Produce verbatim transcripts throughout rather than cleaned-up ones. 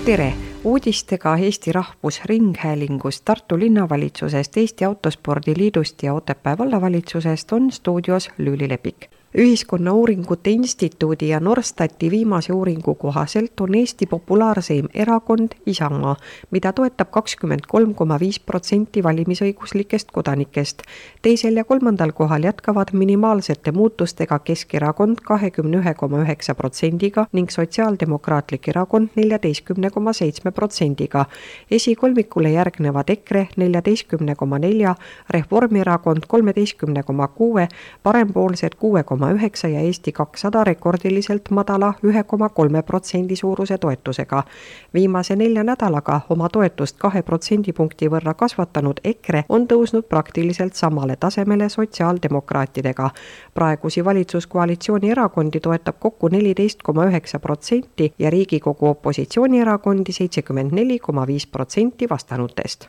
Tere! Uudistega Eesti Rahvusringhäälingust, Tartu linnavalitsusest, Eesti Autospordi Liidust ja Otepää vallavalitsusest on stuudios Lüüli Lepik. Ühiskonnauuringute Instituudi ja Norstati viimase uuringu kohaselt on Eesti populaarseim erakond Isamaa, mida toetab kakskümmend kolm koma viis protsenti valimisõiguslikest kodanikest. Teisel ja kolmandal kohal jätkavad minimaalsete muutustega Keskerakond kahekümne ühe koma üheksa protsendiga ning Sotsiaaldemokraatlik erakond neljateist koma seitse protsendiga. Esikolmikule järgnevad EKRE neljateist koma nelja, Reformierakond kolmteist koma kuus, parempoolsed kuus koma üheksa ja Eesti kakssada rekordiliselt madala ühe koma kolme protsendi suuruse toetusega. Viimase nelja nädalaga oma toetust kahe protsendipunkti võrra kasvatanud EKRE on tõusnud praktiliselt samale tasemele sotsiaaldemokraatidega. Praegusi valitsuskoalitsiooni erakondi toetab kokku neliteist koma üheksa protsenti ja Riigikogu opositsioonierakondi seitsekümmend neli koma viis protsenti vastanutest.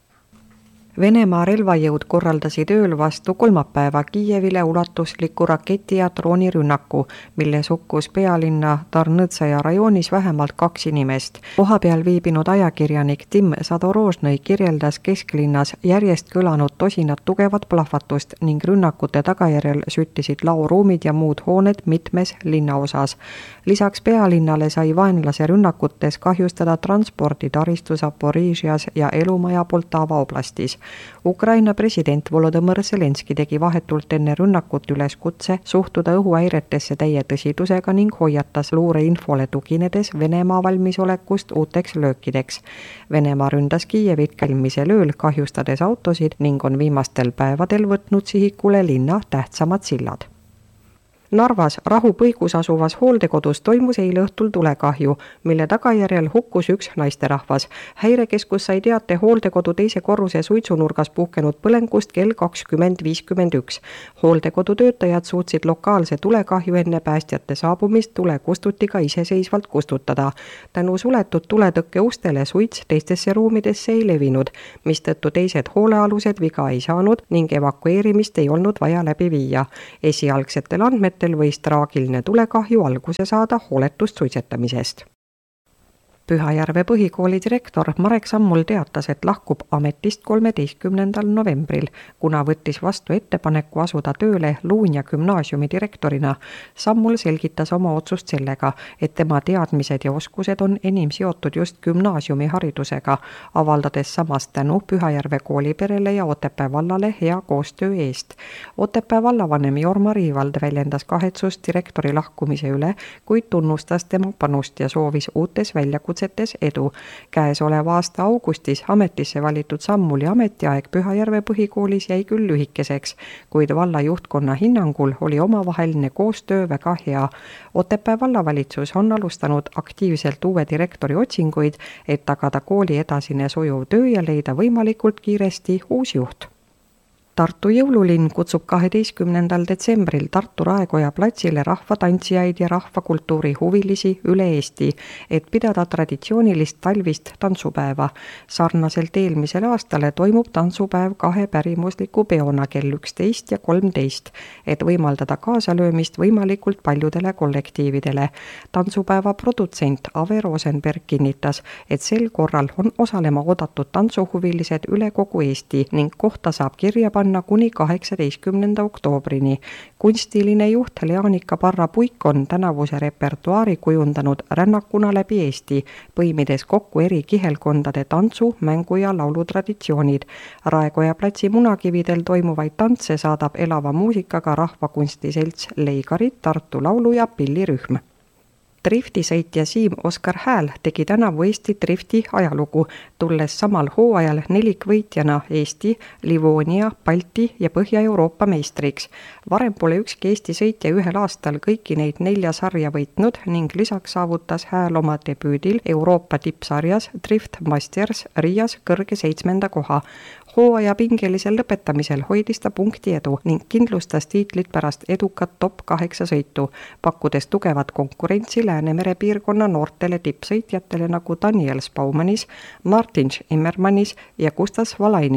Venemaa relvajõud korraldasid ööl vastu kolmapäeva Kiievile ulatusliku raketi- ja droonirünnaku, milles hukkus pealinna Tarnõtsaja rajoonis vähemalt kaks inimest. Kohapeal viibinud ajakirjanik Tim Sadorožnõi kirjeldas kesklinnas järjest kõlanud tosinat tugevat plahvatust ning rünnakute tagajärjel süttisid laoruumid ja muud hooned mitmes linnaosas. Lisaks pealinnale sai vaenlase rünnakutes kahjustada transporditaristu Zaporižias ja elumaja Poltava oblastis. Ukraina president Volodõmõr Zelenski tegi vahetult enne rünnakut üleskutse suhtuda õhuhäiretesse täie tõsidusega ning hoiatas luureinfole tuginedes Venemaa valmisolekust uuteks löökideks. Venemaa ründas Kiievit kelmisel ööl, kahjustades autosid ning on viimastel päevadel võtnud sihikule linna tähtsamad sillad. Narvas Rahupõigus asuvas hooldekodus toimus eile õhtul tulekahju, mille tagajärjel hukkus üks naisterahvas. Häirekeskus sai teate hooldekodu teise korruse suitsunurgas puhkenud põlengust kell kakskümmend viiskümmend üks. Hooldekodu töötajad suutsid lokaalse tulekahju enne päästjate saabumist tulekustutiga iseseisvalt kustutada. Tänu suletud tuletõkke ustele suits teistesse ruumidesse ei levinud, mistõttu teised hoolealused viga ei saanud ning evakueerimist ei olnud vaja läbi viia. Esialgsetel andmetel võis traagiline tulekahju alguse saada hooletust suitsetamisest. Pühajärve põhikooli direktor Marek Sammul teatas, et lahkub ametist kolmeteistkümnendal novembril, kuna võttis vastu ettepaneku asuda tööle Luunja gümnaasiumi direktorina. Sammul selgitas oma otsust sellega, et tema teadmised ja oskused on enim seotud just gümnaasiumi haridusega, avaldades samas tänu Pühajärve kooliperele ja Otepää vallale hea koostöö eest. Otepää vallavanem Jorma Riivald väljendas kahetsust direktori lahkumise üle, kuid tunnustas tema panust ja soovis uutes väljakutsetes edu. Käesoleva aasta augustis ametisse valitud Sammuli ametiaeg Pühajärve põhikoolis jäi küll lühikeseks, kuid valla juhtkonna hinnangul oli omavaheline koostöö väga hea. Otepää vallavalitsus on alustanud aktiivselt uue direktori otsinguid, et tagada kooli edasine sujuv töö ja leida võimalikult kiiresti uus juht. Tartu jõululinn kutsub kaheteistkümnendal detsembril Tartu Raekoja platsile rahvatantsijaid ja rahvakultuuri huvilisi üle Eesti, et pidada traditsioonilist talvist tantsupäeva. Sarnaselt eelmisel aastale toimub tantsupäev kahe pärimusliku peona kell üksteist ja kolmteist, et võimaldada kaasalöömist võimalikult paljudele kollektiividele. Tantsupäeva produtsent Ave Rosenberg kinnitas, et sel korral on osalema oodatud tantsuhuvilised üle kogu Eesti ning kohta saab kirja panna kuni kaheksateistkümnenda oktoobrini. Kunstiline juht Leanika Parra-Puik on tänavuse repertuaari kujundanud rännakuna läbi Eesti, põimides kokku eri kihelkondade tantsu, mängu ja laulutraditsioonid. Raekoja platsi munakividel toimuvaid tantse saadab elava muusikaga rahvakunstiselts Leigarit, Tartu laulu- ja pillirühm. Driftisõitja Siim Oskar Hääl tegi tänavu Eesti drifti ajalugu, tulles samal hooajal nelikvõitjana Eesti, Livonia, Balti ja Põhja-Euroopa meistriks. Varem pole ükski Eesti sõitja ühel aastal kõiki neid nelja sarja võitnud ning lisaks saavutas Hääl oma debüüdil Euroopa tippsarjas Drift Masters Riias kõrge seitsmenda koha. Hooaja pingelisel lõpetamisel hoidis ta punkti edu ning kindlustas tiitlit pärast edukat top kaheksa sõitu, pakkudes tugevat konkurentsi Läänemere piirkonna noortele tippsõitjatele nagu Daniel Spaumanis, Martin Immermannis ja Gustav Valainis.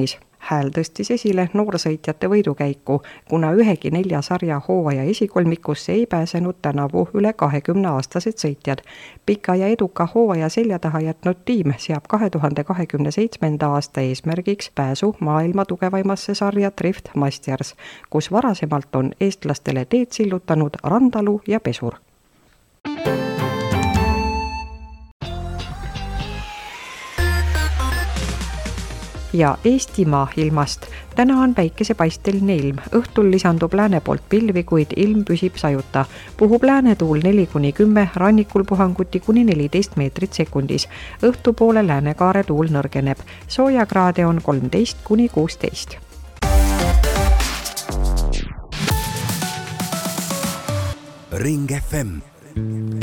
Hääl tõstis esile noorsõitjate võidukäiku, kuna ühegi nelja sarja hooaja esikolmikusse ei pääsenud tänavu üle kahekümne aastased sõitjad. Pika ja eduka hooaja selja taha jätnud tiim seab kahe tuhande kahekümne seitsmenda aasta eesmärgiks pääsu maailma tugevaimasse sarja Drift Masters, kus varasemalt on eestlastele teed sillutanud Randalu ja Pesur. Ja Eestimaa ilmast. Täna on päikesepaisteline ilm. Õhtul lisandub lääne poolt pilvi, kuid ilm püsib sajuta. Puhub läänetuul neli kuni kümme, rannikul puhanguti kuni neliteist meetrit sekundis. Õhtupoole läänekaare tuul nõrgeneb. Soojakraade on kolmteist kuni kuusteist. Ring F M